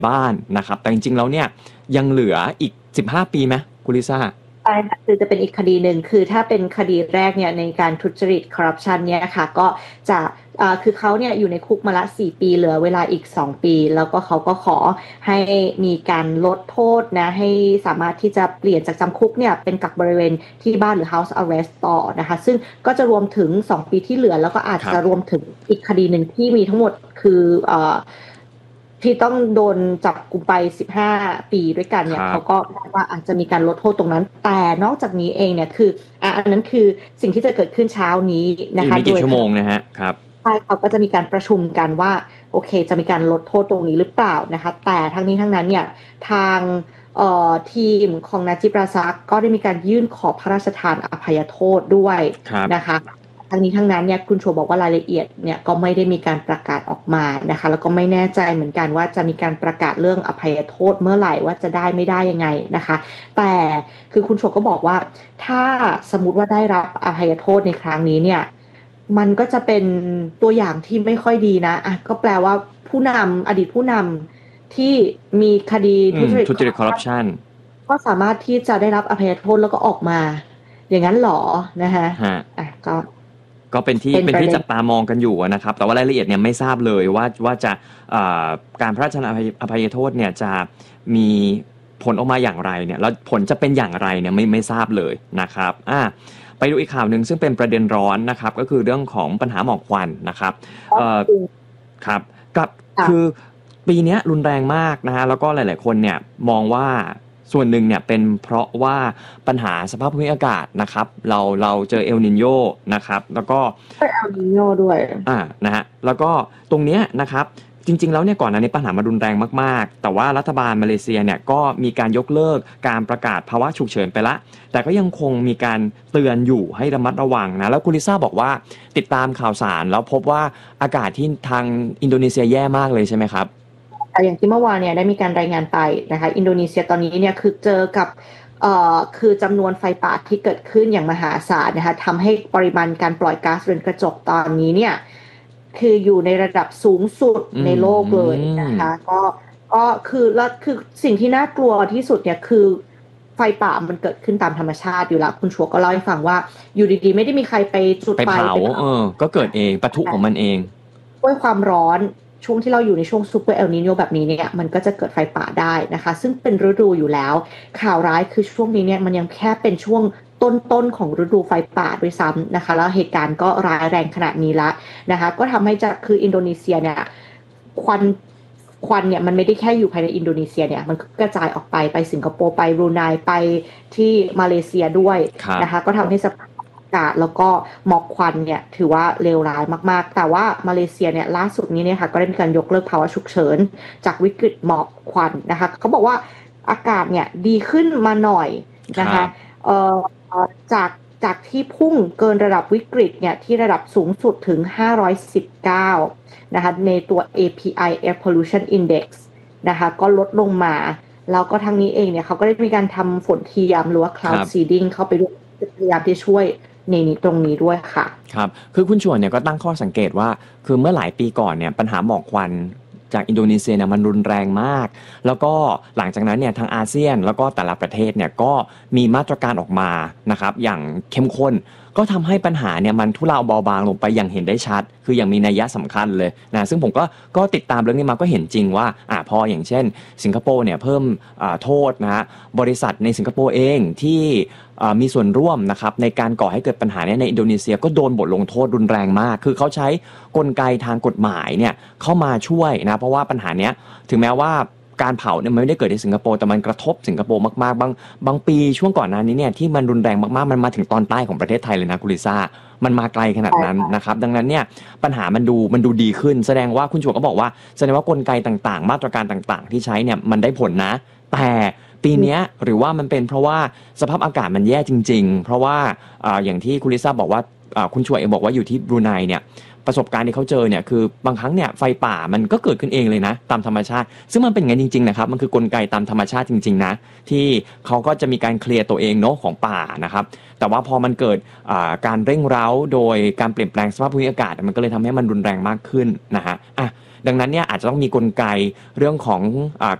บ้านนะครับแต่จริงๆแล้วเนี่ยยังเหลืออีก15 ปีไหมคุณลิซ่าใช่ค่ะคือจะเป็นอีกคดีหนึ่งคือถ้าเป็นคดีแรกเนี่ยในการทุจริตคอร์รัปชันเนี่ยค่ะก็จะคือเขาเนี่ยอยู่ในคุกมาละ4 ปีเหลือเวลาอีก2 ปีแล้วก็เขาก็ขอให้มีการลดโทษนะให้สามารถที่จะเปลี่ยนจากจำคุกเนี่ยเป็นกักบริเวณที่บ้านหรือ house arrest ต่อนะคะซึ่งก็จะรวมถึง2 ปีที่เหลือแล้วก็อาจจะรวมถึงอีกคดีหนึ่งที่มีทั้งหมดคือที่ต้องโดนจับกุมไป15 ปีด้วยกันเนี่ยเขาก็ว่าอาจจะมีการลดโทษตรงนั้นแต่นอกจากนี้เองเนี่ยคืออันนั้นคือสิ่งที่จะเกิดขึ้นเช้านี้นะคะไม่กี่ชั่วโมงนะฮะครับใช่เขาก็จะมีการประชุมกันว่าโอเคจะมีการลดโทษตรงนี้หรือเปล่านะคะแต่ทั้งนี้ทั้งนั้นเนี่ยทางทีมของนาจิบราซักก็ได้มีการยื่นขอพระราชทานอภัยโทษด้วยนะคะทั้งนี้ทั้งนั้นเนี่ยคุณโชบอกว่ารายละเอียดเนี่ยก็ไม่ได้มีการประกาศออกมานะคะแล้วก็ไม่แน่ใจเหมือนกันว่าจะมีการประกาศเรื่องอภัยโทษเมื่อไหร่ว่าจะได้ไม่ได้ยังไงนะคะแต่คือคุณโชก็บอกว่าถ้าสมมติว่าได้รับอภัยโทษในครั้งนี้เนี่ยมันก็จะเป็นตัวอย่างที่ไม่ค่อยดีนะอ่ะก็แปลว่าอดีตผู้นำที่มีคดีทุจริตคอร์รัปชันก็สามารถที่จะได้รับอภัยโทษแล้วก็ออกมาอย่างนั้นหรอนะคะอ่ะก็เป็นที่จับตามองกันอยู่นะครับแต่ว่ารายละเอียดเนี่ยไม่ทราบเลยว่าจะการพระราชทานอภัยโทษเนี่ยจะมีผลออกมาอย่างไรเนี่ยแล้วผลจะเป็นอย่างไรเนี่ยไม่ทราบเลยนะครับไปดูอีกข่าวหนึ่งซึ่งเป็นประเด็นร้อนนะครับก็คือเรื่องของปัญหาหมอกควันนะครับครับกับคือปีนี้รุนแรงมากนะฮะแล้วก็หลายๆคนเนี่ยมองว่าส่วนหนึ่งเนี่ยเป็นเพราะว่าปัญหาสภาพภูมิอากาศนะครับเราเจอเอลนิโญนะครับแล้วก็เอลนิโญด้วยนะฮะแล้วก็ตรงเนี้ยนะครับจริงๆแล้วเนี่ยก่อนหน้านี้ปัญหามารุนแรงมากๆแต่ว่ารัฐบาลมาเลเซียเนี่ยก็มีการยกเลิกการประกาศภาวะฉุกเฉินไปละแต่ก็ยังคงมีการเตือนอยู่ให้ระมัดระวังนะแล้วคุณลิซ่าบอกว่าติดตามข่าวสารแล้วพบว่าอากาศที่ทางอินโดนีเซียแย่มากเลยใช่ไหมครับอย่างที่เมื่อวานเนี่ยได้มีการรายงานไปนะคะอินโดนีเซียตอนนี้เนี่ยคือเจอกับคือจำนวนไฟป่าที่เกิดขึ้นอย่างมหาศาลนะคะทำให้ปริมาณการปล่อยก๊าซเรือนกระจกตอนนี้เนี่ยคืออยู่ในระดับสูงสุดในโลกเลยนะคะก็คือสิ่งที่น่ากลัวที่สุดเนี่ยคือไฟป่ามันเกิดขึ้นตามธรรมชาติอยู่แล้วคุณชัวก็เล่าให้ฟังว่าอยู่ดีๆไม่ได้มีใครไปจุดไฟไปเผาก็เกิดเองปะทุของมันเองด้วยความร้อนช่วงที่เราอยู่ในช่วงซูเปอร์เอลนีโญแบบนี้เนี่ยมันก็จะเกิดไฟป่าได้นะคะซึ่งเป็นฤดูอยู่แล้วข่าวร้ายคือช่วงนี้เนี่ยมันยังแค่เป็นช่วงต้นของฤดูไฟป่าด้วยซ้ำนะคะแล้วเหตุการณ์ก็ร้ายแรงขนาดนี้ละนะคะก็ทำให้คืออินโดนีเซียเนี่ยควันเนี่ยมันไม่ได้แค่อยู่ภายในอินโดนีเซียเนี่ยมันกระจายออกไปสิงคโปร์ไปบรูไนไปที่มาเลเซียด้วยนะคะก็ทำให้สภาพอากาศแล้วก็หมอกควันเนี่ยถือว่าเลวร้ายมากๆแต่ว่ามาเลเซียเนี่ยล่าสุดนี้เนี่ยค่ะก็ได้มีการยกเลิกภาวะฉุกเฉินจากวิกฤตหมอกควันนะคะเขาบอกว่าอากาศเนี่ยดีขึ้นมาหน่อยนะคะจากที่พุ่งเกินระดับวิกฤตเนี่ยที่ระดับสูงสุดถึง519นะคะในตัว API Air Pollution Index นะคะก็ลดลงมาแล้วก็ทั้งนี้เองเนี่ยเขาก็ได้มีการทำฝนเทียมหรือว่า cloud seeding เข้าไปด้วยพยายามที่ช่วยในนี้ตรงนี้ด้วยค่ะครับคือคุณชวนเนี่ยก็ตั้งข้อสังเกตว่าคือเมื่อหลายปีก่อนเนี่ยปัญหาหมอกควันจากอินโดนีเซียเนี่ยมันรุนแรงมากแล้วก็หลังจากนั้นเนี่ยทางอาเซียนแล้วก็แต่ละประเทศเนี่ยก็มีมาตรการออกมานะครับอย่างเข้มข้นก็ทำให้ปัญหาเนี่ยมันทุเลาเบาบางลงไปอย่างเห็นได้ชัดคืออย่างมีนัยยะสำคัญเลยนะซึ่งผมก็ติดตามเรื่องนี้มาก็เห็นจริงว่าพออย่างเช่นสิงคโปร์เนี่ยเพิ่มโทษนะฮะบริษัทในสิงคโปร์เองที่มีส่วนร่วมนะครับในการก่อให้เกิดปัญหานี้ในอินโดนีเซียก็โดนบทลงโทษรุนแรงมากคือเขาใช้กลไกทางกฎหมายเนี่ยเข้ามาช่วยนะเพราะว่าปัญหานี้ถึงแม้ว่าการเผาเนี่ยมันไม่ได้เกิดในสิงคโปร์แต่มันกระทบสิงคโปร์มากๆบางปีช่วงก่อนหน้านี้เนี่ยที่มันรุนแรงมากๆมันมาถึงตอนใต้ของประเทศไทยเลยนะคุณลิซ่ามันมาไกลขนาดนั้นนะครับดังนั้นเนี่ยปัญหามันดูดีขึ้นแสดงว่าคุณชวนก็บอกว่าแสดงว่ากลไกต่างๆมาตรการต่างๆที่ใช้เนี่ยมันได้ผลนะแต่ปีนี้หรือว่ามันเป็นเพราะว่าสภาพอากาศมันแย่จริงๆเพราะว่าอย่างที่คุณลิซ่าบอกว่าคุณช่วยเองบอกว่าอยู่ที่บรูไนเนี่ยประสบการณ์ที่เขาเจอเนี่ยคือบางครั้งเนี่ยไฟป่ามันก็เกิดขึ้นเองเลยนะตามธรรมชาติซึ่งมันเป็นอย่างนั้นจริงๆนะครับมันคือกลไกตามธรรมชาติจริงๆนะที่เขาก็จะมีการเคลียร์ตัวเองเนาะของป่านะครับแต่ว่าพอมันเกิดการเร่งเร้าโดยการเปลี่ยนแปลงสภาพภูมิอากาศมันก็เลยทำให้มันรุนแรงมากขึ้นนะฮะดังนั้นเนี่ยอาจจะต้องมีกลไกเรื่องของ